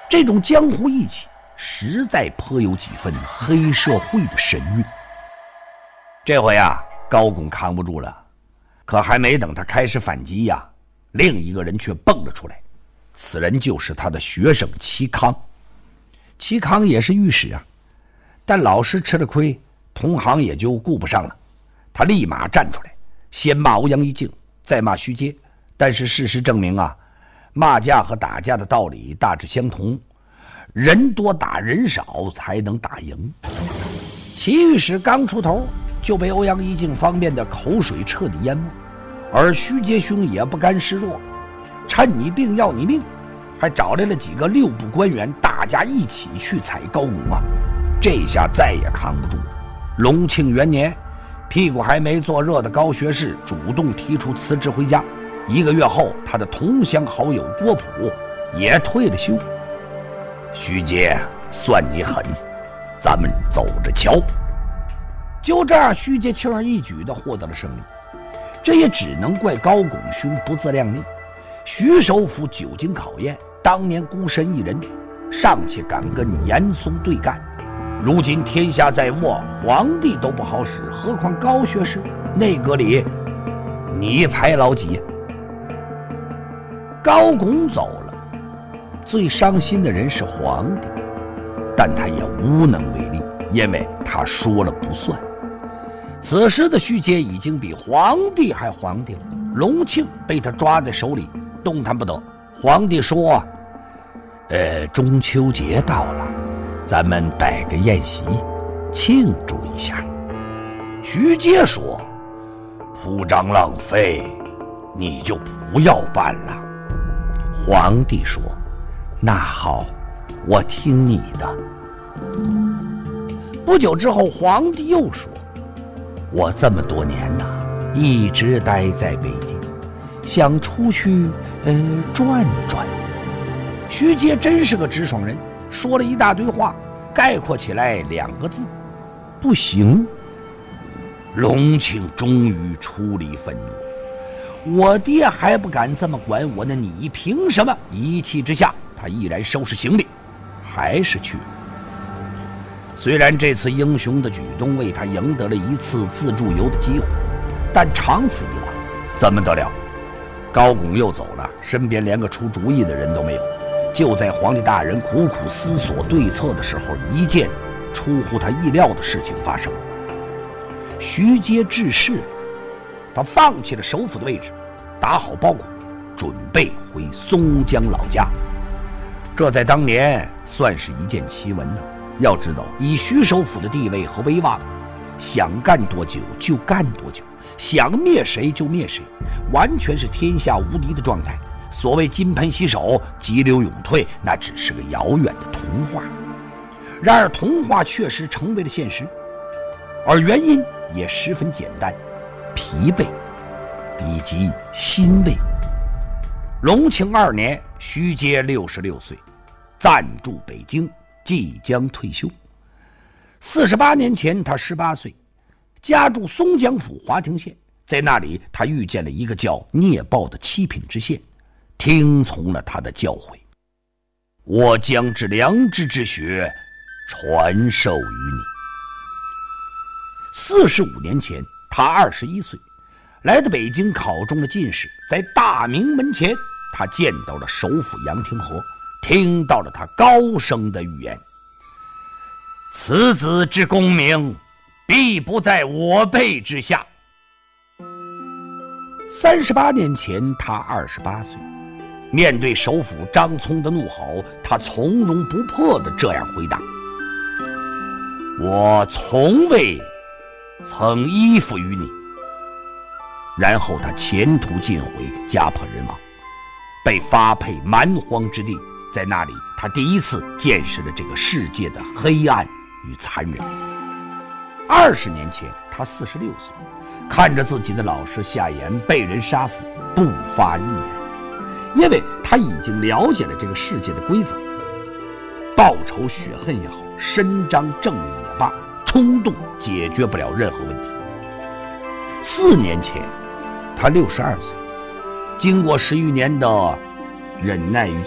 这种江湖义气实在颇有几分黑社会的神韵。这回啊，高拱扛不住了，可还没等他开始反击呀，另一个人却蹦了出来。此人就是他的学生齐康。齐康也是御史啊，但老师吃了亏，同行也就顾不上了。他立马站出来，先骂欧阳一静，再骂徐阶。但是事实证明啊，骂架和打架的道理大致相同，人多打人少才能打赢。齐御史刚出头就被欧阳一静方面的口水彻底淹没，而徐阶兄也不甘示弱，趁你病要你命，还找来了几个6部官员，大家一起去踩高拱啊！这下再也扛不住。隆庆元年，屁股还没坐热的高学士主动提出辞职回家。1个月后，他的同乡好友郭璞也退了休。徐阶，算你狠，咱们走着瞧。就这样，徐阶轻而易举地获得了胜利。这也只能怪高拱兄不自量力。徐首府久经考验，当年孤身一人，尚且敢跟严嵩对干。如今天下在握，皇帝都不好使，何况高学士？内阁里你排老几？高拱走了，最伤心的人是皇帝，但他也无能为力，因为他说了不算。此时的徐阶已经比皇帝还皇帝了，隆庆被他抓在手里，动弹不得。皇帝说：“中秋节到了，咱们摆个宴席，庆祝一下。”徐阶说：“铺张浪费，你就不要办了。”皇帝说：“那好，我听你的。”不久之后，皇帝又说：“我这么多年呐，一直待在北京，想出去转转。”徐阶真是个直爽人，说了一大堆话，概括起来2个字：不行。隆庆终于出离愤怒了，我爹还不敢这么管我呢，你凭什么？一气之下，他毅然收拾行李，还是去了。虽然这次英雄的举动为他赢得了1次自助游的机会，但长此以往，怎么得了？高拱又走了，身边连个出主意的人都没有。就在皇帝大人苦苦思索对策的时候，一件出乎他意料的事情发生了。徐阶致仕了，他放弃了首府的位置，打好包裹，准备回松江老家。这在当年算是一件奇闻呢。要知道，以徐首府的地位和威望，想干多久就干多久，想灭谁就灭谁，完全是天下无敌的状态。所谓金盆洗手、急流勇退，那只是个遥远的童话。然而童话确实成为了现实，而原因也十分简单：疲惫以及欣慰。隆庆2年，徐阶66岁，暂住北京，即将退休。48年前，他18岁，家住松江府华亭县，在那里他遇见了一个叫聂豹的7品知县，听从了他的教诲。我将之良知之学传授于你。45年前，他21岁，来到北京考中了进士，在大明门前，他见到了首府杨廷和，听到了他高声的预言：此子之功名，必不在我辈之下。38年前，他28岁，面对首辅张聪的怒吼，他从容不迫地这样回答：我从未曾依附于你。然后他前途尽毁，家破人亡，被发配蛮荒之地。在那里，他第一次见识了这个世界的黑暗与残忍。20年前，他46岁，看着自己的老师夏言被人杀死，不发一言，因为他已经了解了这个世界的规则。报仇雪恨也好，伸张正义也罢，冲动解决不了任何问题。4年前，他62岁，经过10余年的忍耐与